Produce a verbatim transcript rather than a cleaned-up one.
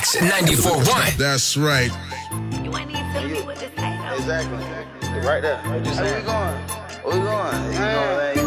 Mix ninety-four point one. That's right. You ain't even telling me what to say, though. Exactly. Right there. What you saying? Where we going? Where we going? You know, like,